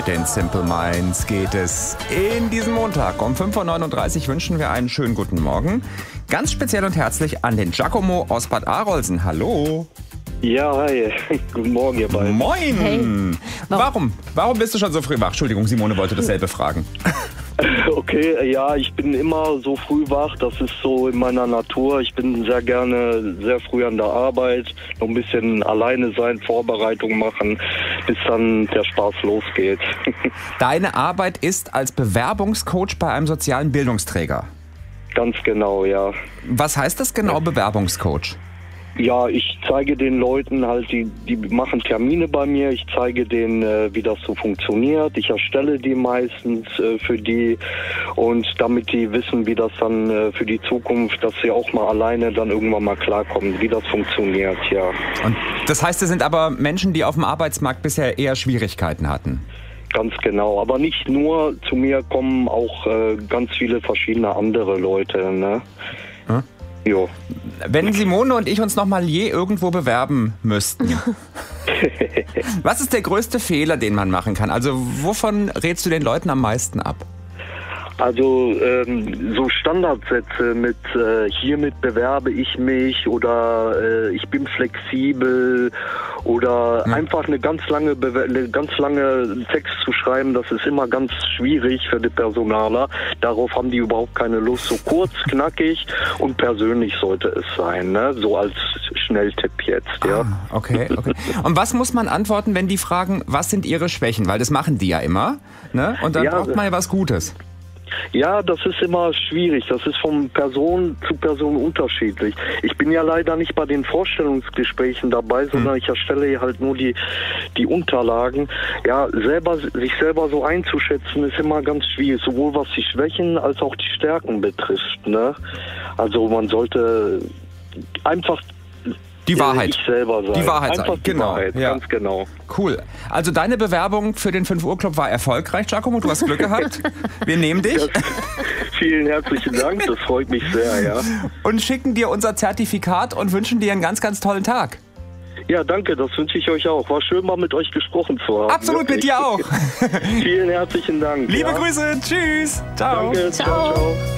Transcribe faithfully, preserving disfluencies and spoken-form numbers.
Heute in Simple Minds geht es in diesem Montag um fünf Uhr neununddreißig wünschen wir einen schönen guten Morgen. Ganz speziell und herzlich an den Giacomo aus Bad Arolsen. Hallo. Ja, hi. Guten Morgen, ihr beiden. Moin. Hey. Warum? Warum bist du schon so früh wach? Entschuldigung, Simone wollte dasselbe fragen. Okay, ja, ich bin immer so früh wach. Das ist so in meiner Natur. Ich bin sehr gerne sehr früh an der Arbeit. Noch ein bisschen alleine sein, Vorbereitung machen, bis dann der Spaß losgeht. Deine Arbeit ist als Bewerbungscoach bei einem sozialen Bildungsträger. Ganz genau, ja. Was heißt das genau, Bewerbungscoach? Ja, ich zeige den Leuten halt, die, die machen Termine bei mir, ich zeige denen, äh, wie das so funktioniert. Ich erstelle die meistens äh, für die und damit die wissen, wie das dann äh, für die Zukunft, dass sie auch mal alleine dann irgendwann mal klarkommen, wie das funktioniert, ja. Und das heißt, es sind aber Menschen, die auf dem Arbeitsmarkt bisher eher Schwierigkeiten hatten? Ganz genau, aber nicht nur, zu mir kommen auch äh, ganz viele verschiedene andere Leute, ne? Hm? Jo. Wenn Simone und ich uns noch mal je irgendwo bewerben müssten, was ist der größte Fehler, den man machen kann? Also wovon rätst du den Leuten am meisten ab? Also ähm, so Standardsätze mit äh, hiermit bewerbe ich mich oder äh, ich bin flexibel oder hm. einfach eine ganz lange Bewer- eine ganz lange Text zu schreiben, das ist immer ganz schwierig für die Personaler. Darauf haben die überhaupt keine Lust. So kurz, knackig und persönlich sollte es sein, ne? So als Schnelltipp jetzt, ja. Ah, okay, okay. Und was muss man antworten, wenn die fragen, was sind ihre Schwächen? Weil das machen die ja immer, ne? Und dann Ja, braucht man ja was Gutes. Ja, das ist immer schwierig. Das ist von Person zu Person unterschiedlich. Ich bin ja leider nicht bei den Vorstellungsgesprächen dabei, sondern hm. ich erstelle halt nur die, die Unterlagen. Ja, selber, sich selber so einzuschätzen ist immer ganz schwierig, sowohl was die Schwächen als auch die Stärken betrifft, ne? Also man sollte einfach Die Wahrheit. ich selber sein. Die Wahrheit Einfach sein. die Genau. Wahrheit, Ja. ganz genau. Cool. Also deine Bewerbung für den fünf Uhr Club war erfolgreich, Giacomo. Du hast Glück gehabt. Wir nehmen dich. Das, vielen herzlichen Dank, das freut mich sehr, ja. Und schicken dir unser Zertifikat und wünschen dir einen ganz, ganz tollen Tag. Ja, danke, das wünsche ich euch auch. War schön, mal mit euch gesprochen zu haben. Absolut, wirklich. mit dir auch. Vielen herzlichen Dank. Liebe ja. Grüße. Tschüss. Ciao. Danke, ciao, ciao.